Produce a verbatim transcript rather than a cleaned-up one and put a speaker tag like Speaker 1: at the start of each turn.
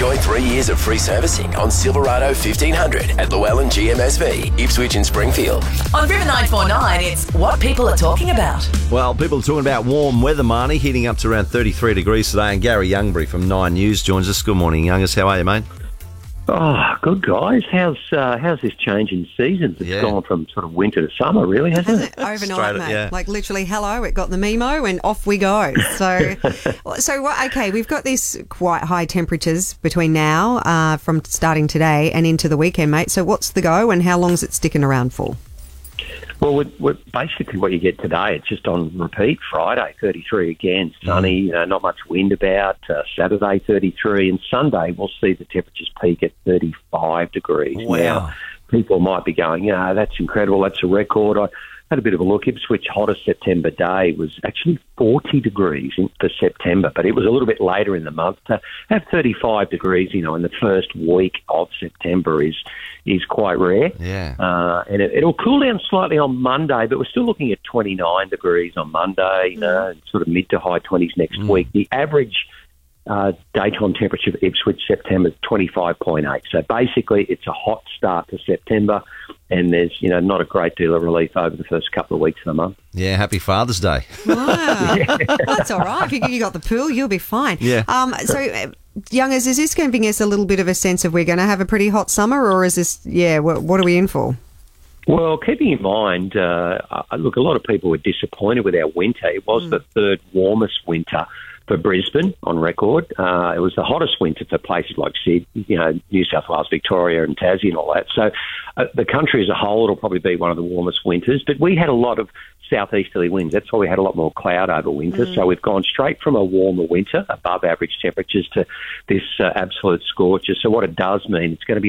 Speaker 1: Enjoy three years of free servicing on Silverado fifteen hundred at Llewellyn G M S V, Ipswich and Springfield.
Speaker 2: On River nine four nine, it's what people are talking about.
Speaker 3: Well, people are talking about warm weather, Marnie, heating up to around thirty-three degrees today. And Gary Youngbury from Nine News joins us. Good morning, Youngers. How are you, mate?
Speaker 4: Oh, good, guys. How's uh, how's this change in seasons? It's
Speaker 3: Yeah.
Speaker 4: gone from sort of winter to summer, really, hasn't
Speaker 5: Hasn't
Speaker 4: it?
Speaker 5: it? Overnight,
Speaker 3: Straight-
Speaker 5: mate.
Speaker 3: yeah.
Speaker 5: Like literally, hello, it got the memo and off we go. So, so what? Okay, we've got these quite high temperatures between now, uh, from starting today and into the weekend, mate. So what's the go and how long's it sticking around for?
Speaker 4: Well, we're, we're basically what you get today, it's just on repeat. Friday, thirty-three again, sunny, uh, not much wind about. Uh, Saturday, thirty-three, and Sunday we'll see the temperatures peak at thirty-five degrees.
Speaker 3: Wow.
Speaker 4: Now, people might be going, yeah, that's incredible, that's a record. I had a bit of a look. Ipswich hottest September day was actually forty degrees in, for September, but it was a little bit later in the month. To have thirty-five degrees, you know, in the first week of September is is quite rare.
Speaker 3: Yeah.
Speaker 4: Uh, and it, it'll cool down slightly on Monday, but we're still looking at twenty-nine degrees on Monday, you know, and sort of mid to high twenties next
Speaker 3: Mm.
Speaker 4: week. The average uh, daytime temperature for Ipswich September is twenty-five point eight. So basically it's a hot start to September, and there's, you know, not a great deal of relief over the first couple of weeks of the month.
Speaker 3: Yeah, happy Father's Day.
Speaker 5: Wow. That's all right. If you, you got the pool, you'll be fine.
Speaker 3: Yeah.
Speaker 5: Um, so, uh, Youngers, is this giving us a little bit of a sense of we're going to have a pretty hot summer, or is this, yeah, what, what are we in for?
Speaker 4: Well, keeping in mind, uh, uh, look, a lot of people were disappointed with our winter. It was the third warmest winter for Brisbane on record. Uh, it was the hottest winter for places like Sydney, you know, New South Wales, Victoria and Tassie and all that. So uh, the country as a whole, it'll probably be one of the warmest winters. But we had a lot of southeasterly winds. That's why we had a lot more cloud over winter. So we've gone straight from a warmer winter, above average temperatures, to this uh, absolute scorcher. So what it does mean, it's going to be